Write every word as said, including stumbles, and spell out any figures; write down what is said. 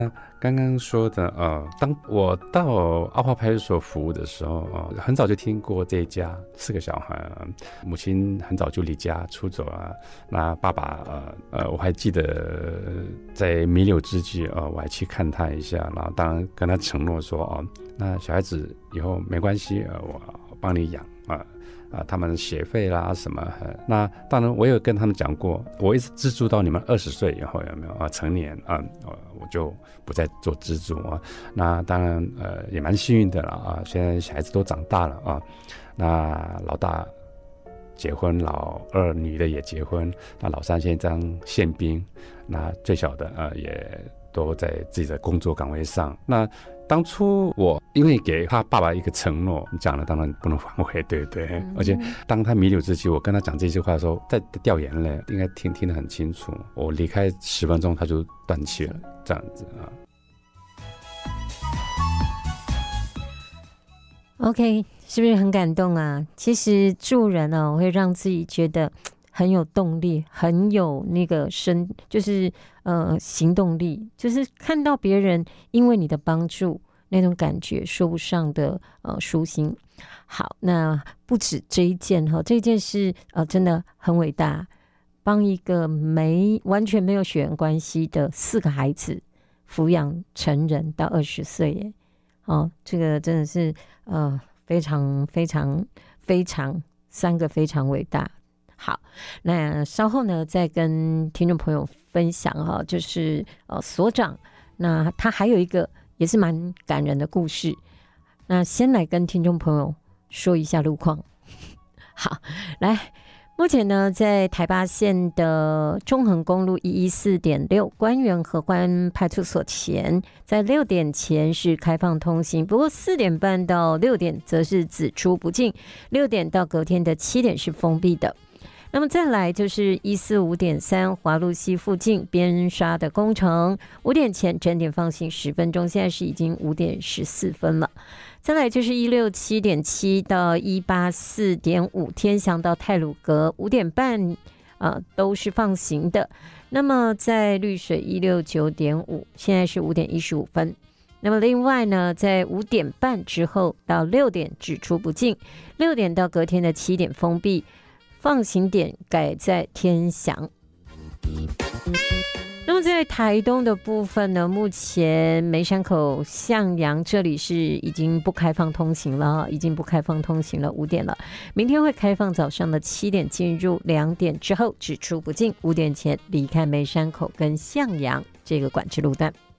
刚刚说的呃，当我到阿华派出所服务的时候，呃，很早就听过这一家四个小孩，呃、母亲很早就离家出走啊。那爸爸呃呃，我还记得在弥留之际，呃，我还去看他一下，然后当然跟他承诺说，哦、呃，那小孩子以后没关系，呃，我帮你养啊。啊，他们学费啦什么，那当然我有跟他们讲过，我一直资助到你们二十岁以后有没有啊？成年啊，我就不再做资助啊。那当然呃也蛮幸运的了啊，现在小孩子都长大了啊，那老大结婚，老二女的也结婚，那老三现在当宪兵，那最小的呃也都在自己的工作岗位上。那当初我因为给他爸爸一个承诺，你讲了当然不能反悔，对不对？嗯、而且当他弥留之际，我跟他讲这句话的时候，在掉眼泪，应该听听得很清楚。我离开十分钟，他就断气了，这样子啊。 OK， 是不是很感动啊？其实助人哦，会让自己觉得很有动力，很有那个身，就是呃行动力，就是看到别人因为你的帮助，那种感觉说不上的呃舒心。好，那不止这一件哈，这一件是呃真的很伟大，帮一个没完全没有血缘关系的四个孩子抚养成人到二十岁耶。哦，这个真的是呃非常非常非常三个非常伟大。好，那稍后呢再跟听众朋友分享哈，就是呃所长，那他还有一个也是蛮感人的故事。那先来跟听众朋友说一下路况。好，来。目前呢，在台八线的中横公路一一四点六官园合欢派出所前，在六点前是开放通行，不过四点半到六点则是只出不进，六点到隔天的七点是封闭的。那么再来就是一四五点三华路西附近边沙的工程，五点前整点放行十分钟，现在是已经五点十四分了。再来就是一六七点七到一八四点五天祥到太鲁阁，五点半呃都是放行的。那么在绿水一六九点五，现在是五点一十五分。那么另外呢，在五点半之后到六点只出不进，六点到隔天的七点封闭，放行点改在天祥。那么在台东的部分呢，目前梅山口向阳这里是已经不开放通行了，已经不开放通行了，五点了。明天会开放早上的七点进入，两点之后只出不进，五点前离开梅山口跟向阳这个管制路段。